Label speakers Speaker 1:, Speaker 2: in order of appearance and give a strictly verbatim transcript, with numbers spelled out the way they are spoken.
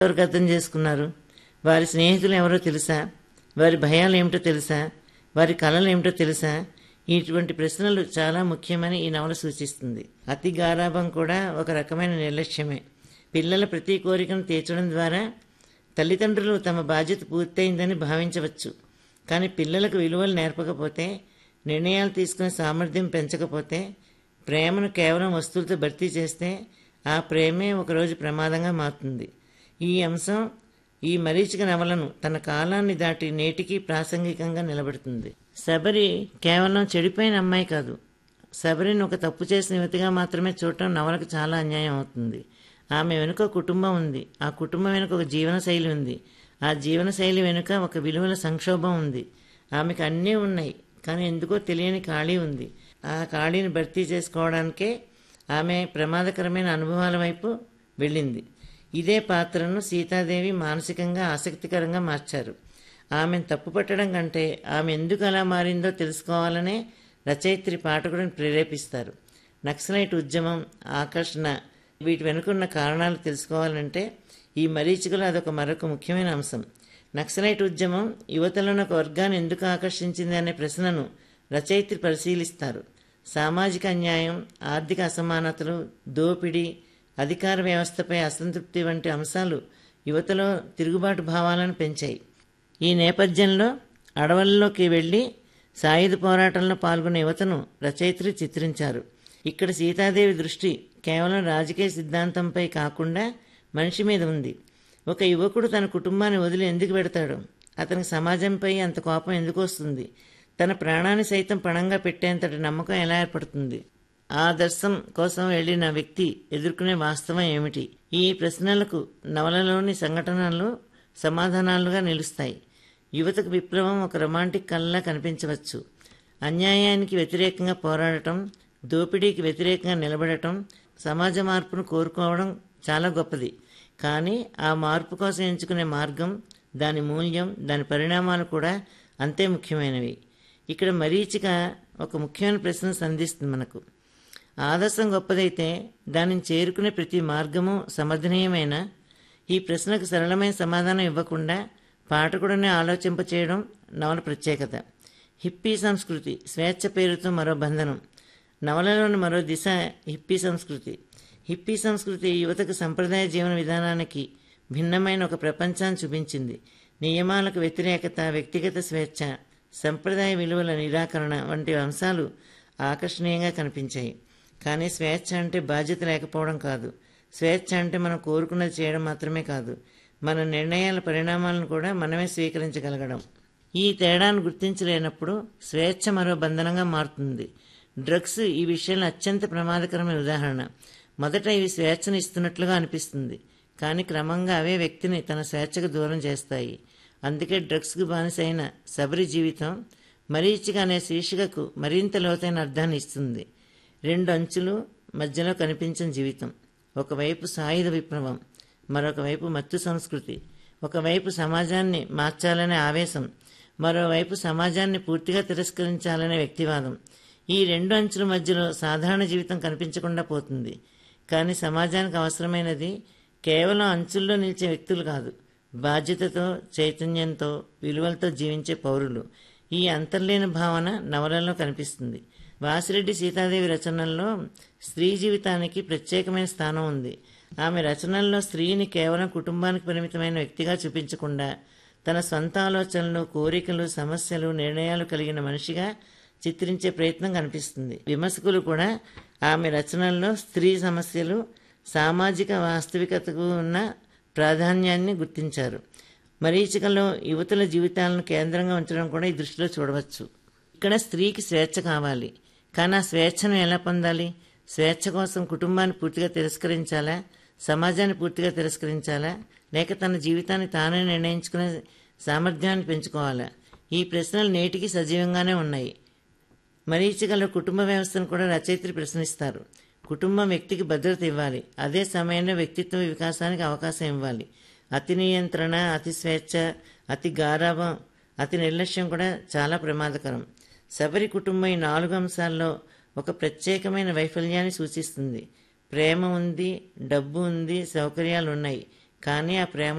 Speaker 1: ఎవరికి అర్థం చేసుకున్నారు? వారి స్నేహితులు ఎవరో తెలుసా? వారి భయాలు ఏమిటో తెలుసా? వారి కళలు ఏమిటో తెలుసా? ఇటువంటి ప్రశ్నలు చాలా ముఖ్యమని ఈ నవల సూచిస్తుంది. అతి గారాబం కూడా ఒక రకమైన నిర్లక్ష్యమే. పిల్లల ప్రతి కోరికను తీర్చడం ద్వారా తల్లిదండ్రులు తమ బాధ్యత పూర్తయిందని భావించవచ్చు. కానీ పిల్లలకు విలువలు నేర్పకపోతే, నిర్ణయాలు తీసుకునే సామర్థ్యం పెంచకపోతే, ప్రేమను కేవలం వస్తువులతో భర్తీ చేస్తే ఆ ప్రేమే ఒకరోజు ప్రమాదంగా మారుతుంది. ఈ అంశం ఈ మరీచిక నవలను తన కాలాన్ని దాటి నేటికి ప్రాసంగికంగా నిలబెడుతుంది. శబరి కేవలం చెడిపోయిన అమ్మాయి కాదు. శబరిని ఒక తప్పు చేసిన యువతిగా మాత్రమే చూడటం నవలకు చాలా అన్యాయం అవుతుంది. ఆమె వెనుక కుటుంబం ఉంది. ఆ కుటుంబం వెనుక ఒక జీవన శైలి ఉంది. ఆ జీవన శైలి వెనుక ఒక విలువల సంక్షోభం ఉంది. ఆమెకు అన్నీ ఉన్నాయి, కానీ ఎందుకో తెలియని ఖాళీ ఉంది. ఆ ఖాళీని భర్తీ చేసుకోవడానికే ఆమె ప్రమాదకరమైన అనుభవాల వైపు వెళ్ళింది. ఇదే పాత్రను సీతాదేవి మానసికంగా ఆసక్తికరంగా మార్చారు. ఆమెను తప్పుపట్టడం కంటే ఆమె ఎందుకు అలా మారిందో తెలుసుకోవాలనే రచయిత్రి పాఠకుడిని ప్రేరేపిస్తారు. నక్సలైట్ ఉద్యమం, ఆకర్షణ, వీటి వెనుకున్న కారణాలు తెలుసుకోవాలంటే ఈ మరీచికలో అదొక మరొక ముఖ్యమైన అంశం. నక్సలైట్ ఉద్యమం యువతలను ఒక వర్గాన్ని ఎందుకు ఆకర్షించింది అనే ప్రశ్నను రచయిత్రి పరిశీలిస్తారు. సామాజిక అన్యాయం, ఆర్థిక అసమానతలు, దోపిడీ, అధికార వ్యవస్థపై అసంతృప్తి వంటి అంశాలు యువతలో తిరుగుబాటు భావాలను పెంచాయి. ఈ నేపథ్యంలో అడవుల్లోకి వెళ్లి సాయుధ పోరాటంలో పాల్గొన్న యువతను రచయిత్రి చిత్రించారు. ఇక్కడ సీతాదేవి దృష్టి కేవలం రాజకీయ సిద్ధాంతంపై కాకుండా మనిషి మీద ఉంది. ఒక యువకుడు తన కుటుంబాన్ని వదిలి ఎందుకు పెడతాడు? అతనికి సమాజంపై అంత కోపం ఎందుకు వస్తుంది? తన ప్రాణాన్ని సైతం పణంగా పెట్టేంతటి నమ్మకం ఎలా ఏర్పడుతుంది? ఆదర్శం కోసం వెళ్లిన వ్యక్తి ఎదుర్కొనే వాస్తవం ఏమిటి? ఈ ప్రశ్నలకు నవలలోని సంఘటనలు సమాధానాలుగా నిలుస్తాయి. యువతకు విప్లవం ఒక రొమాంటిక్ కళలా కనిపించవచ్చు. అన్యాయానికి వ్యతిరేకంగా పోరాడటం, దోపిడీకి వ్యతిరేకంగా నిలబడటం, సమాజ మార్పును కోరుకోవడం చాలా గొప్పది. కానీ ఆ మార్పు కోసం ఎంచుకునే మార్గం, దాని మూల్యం, దాని పరిణామాలు కూడా అంతే ముఖ్యమైనవి. ఇక్కడ మరీచిక ఒక ముఖ్యమైన ప్రశ్న సంధిస్తుంది మనకు. ఆదర్శం గొప్పదైతే దానిని చేరుకునే ప్రతి మార్గము సమర్థనీయమైన? ఈ ప్రశ్నకు సరళమైన సమాధానం ఇవ్వకుండా పాఠకుడిని ఆలోచింపచేయడం నవల ప్రత్యేకత. హిప్పీ సంస్కృతి, స్వేచ్ఛ పేరుతో మరో బంధనం. నవలలోని మరో దిశ హిప్పీ సంస్కృతి. హిప్పీ సంస్కృతి యువతకు సంప్రదాయ జీవన విధానానికి భిన్నమైన ఒక ప్రపంచాన్ని చూపించింది. నియమాలకు వ్యతిరేకత, వ్యక్తిగత స్వేచ్ఛ, సంప్రదాయ విలువల నిరాకరణ వంటి అంశాలు ఆకర్షణీయంగా కనిపించాయి. కానీ స్వేచ్ఛ అంటే బాధ్యత లేకపోవడం కాదు. స్వేచ్ఛ అంటే మనం కోరుకున్నది చేయడం మాత్రమే కాదు, మన నిర్ణయాల పరిణామాలను కూడా మనమే స్వీకరించగలగడం. ఈ తేడాను గుర్తించలేనప్పుడు స్వేచ్ఛ మరో బంధనంగా మారుతుంది. డ్రగ్స్ ఈ విషయంలో అత్యంత ప్రమాదకరమైన ఉదాహరణ. మొదట ఇవి స్వేచ్ఛను ఇస్తున్నట్లుగా అనిపిస్తుంది, కానీ క్రమంగా అవే వ్యక్తిని తన స్వేచ్ఛకు దూరం చేస్తాయి. అందుకే డ్రగ్స్కు బానిసైన శబరి జీవితం మరీచిక అనే శీర్షికకు మరింత లోతైన అర్థాన్ని ఇస్తుంది. రెండు అంచులు మధ్యలో కనిపించిన జీవితం. ఒకవైపు సాయుధ విప్లవం, మరొక వైపు మత్తు సంస్కృతి. ఒకవైపు సమాజాన్ని మార్చాలనే ఆవేశం, మరోవైపు సమాజాన్ని పూర్తిగా తిరస్కరించాలనే వ్యక్తివాదం. ఈ రెండు అంచుల మధ్యలో సాధారణ జీవితం కనిపించకుండా పోతుంది. కానీ సమాజానికి అవసరమైనది కేవలం అంచుల్లో నిలిచే వ్యక్తులు కాదు, బాధ్యతతో, చైతన్యంతో, విలువలతో జీవించే పౌరులు. ఈ అంతర్లీన భావన నవలలో కనిపిస్తుంది. వాసిరెడ్డి సీతాదేవి రచనల్లో స్త్రీ జీవితానికి ప్రత్యేకమైన స్థానం ఉంది. ఆమె రచనల్లో స్త్రీని కేవలం కుటుంబానికి పరిమితమైన వ్యక్తిగా చూపించకుండా తన సొంత ఆలోచనలు, కోరికలు, సమస్యలు, నిర్ణయాలు కలిగిన మనిషిగా చిత్రించే ప్రయత్నం కనిపిస్తుంది. విమర్శకులు కూడా ఆమె రచనల్లో స్త్రీ సమస్యలు, సామాజిక వాస్తవికతకు ఉన్న ప్రాధాన్యాన్ని గుర్తించారు. మరీచికలో యువతుల జీవితాలను కేంద్రంగా ఉంచడం కూడా ఈ దృష్టిలో చూడవచ్చు. ఇక్కడ స్త్రీకి స్వేచ్ఛ కావాలి, కానీ ఆ స్వేచ్ఛను ఎలా పొందాలి? స్వేచ్ఛ కోసం కుటుంబాన్ని పూర్తిగా తిరస్కరించాలా? సమాజాన్ని పూర్తిగా తిరస్కరించాలా? లేక తన జీవితాన్ని తానే నిర్ణయించుకునే సామర్థ్యాన్ని పెంచుకోవాలా? ఈ ప్రశ్నలు నేటికి సజీవంగానే ఉన్నాయి. మరీచికలో కుటుంబ వ్యవస్థను కూడా రచయిత్రి ప్రశ్నిస్తారు. కుటుంబం వ్యక్తికి భద్రత ఇవ్వాలి, అదే సమయంలో వ్యక్తిత్వ వికాసానికి అవకాశం ఇవ్వాలి. అతి నియంత్రణ, అతి స్వేచ్ఛ, అతి గారాబం, అతి నిర్లక్ష్యం కూడా చాలా ప్రమాదకరం. శబరి కుటుంబం ఈ నాలుగు అంశాల్లో ఒక ప్రత్యేకమైన వైఫల్యాన్ని సూచిస్తుంది. ప్రేమ ఉంది, డబ్బు ఉంది, సౌకర్యాలు ఉన్నాయి, కానీ ఆ ప్రేమ